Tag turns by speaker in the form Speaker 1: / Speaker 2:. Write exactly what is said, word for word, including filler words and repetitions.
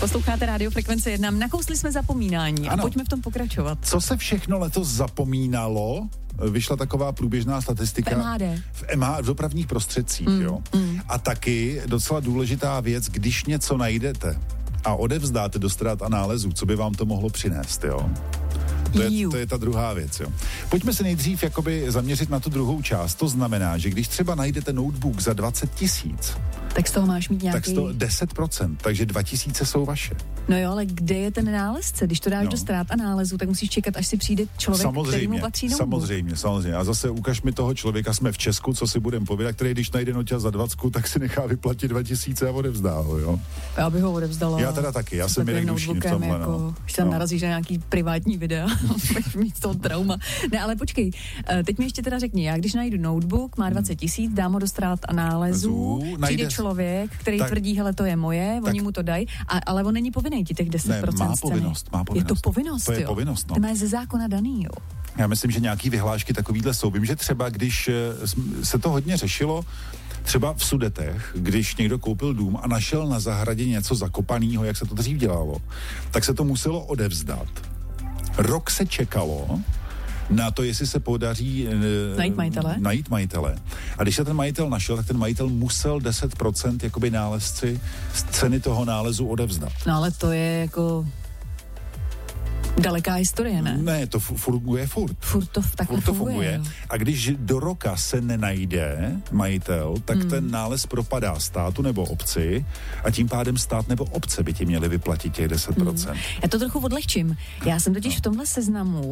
Speaker 1: Posloucháte Radio Frekvence jedna. Nakousli jsme zapomínání ano. a pojďme v tom pokračovat.
Speaker 2: Co se všechno letos zapomínalo? Vyšla taková průběžná statistika.
Speaker 1: V M H D.
Speaker 2: V M H D, v dopravních prostředcích, mm, jo. Mm. A taky docela důležitá věc, když něco najdete a odevzdáte do ztrát a nálezů, co by vám to mohlo přinést, jo. To je, to je ta druhá věc, jo. Pojďme se nejdřív jakoby zaměřit na tu druhou část. To znamená, že když třeba najdete notebook za dvacet tisíc,
Speaker 1: tak z toho máš mít nějaký...
Speaker 2: Tak z toho deset procent, takže dva tisíce jsou vaše.
Speaker 1: No jo, ale kde je ten nálezce? Když to dáš no. do ztrát a nálezu, tak musíš čekat, až si přijde člověk, který mu patří notebook.
Speaker 2: Samozřejmě, samozřejmě. A zase ukaž mi toho člověka, jsme v Česku, co si budeme povědat, který když najde noťaz za dvacku, tak si nechá vyplatit dva tisíce a odevzdá ho, jo.
Speaker 1: Já bych ho odevzdala.
Speaker 2: Já teda taky, já jsem Mirek Dušín v tomhle,
Speaker 1: jako,
Speaker 2: no.
Speaker 1: Když tam
Speaker 2: no.
Speaker 1: narazíš na nějaký privátní videa, tak mít toho trauma. Ne, ale počkej, teď mi ještě teda řekni, já když najdu notebook, má dvacet tisíc, dám ho do ztrát a nálezů, přijde najde... člověk, který tak, tvrdí, hele, to je moje, tak, oni mu to dají, a, ale on není povinný ti těch deset procent
Speaker 2: ne, má povinnost, má povinnost.
Speaker 1: Je to povinnost,
Speaker 2: to je
Speaker 1: jo.
Speaker 2: povinnost, no.
Speaker 1: To má ze zákona daný, jo.
Speaker 2: Já myslím, že nějaký vyhlášky takovýhle jsou. Vím, že třeba, když se to hodně řešilo, třeba v Sudetech, když někdo koupil dům a našel na zahradě něco zakopaného, jak se to dřív dělalo, tak se to muselo odevzdat. Rok se čekalo na to, jestli se podaří e,
Speaker 1: najít majitele.
Speaker 2: najít majitele. A když se ten majitel našel, tak ten majitel musel deset procent jakoby nálezci z ceny toho nálezu odevzdat.
Speaker 1: No ale to je jako daleká historie, ne?
Speaker 2: Ne, to f- funguje furt.
Speaker 1: Furt to v takhle
Speaker 2: furt to
Speaker 1: funguje.
Speaker 2: funguje. A když do roka se nenajde majitel, tak hmm. ten nález propadá státu nebo obci a tím pádem stát nebo obce by ti měli vyplatit těch deset procent.
Speaker 1: Hmm. Já to trochu odlehčím. Já jsem totiž no. v tomhle seznamu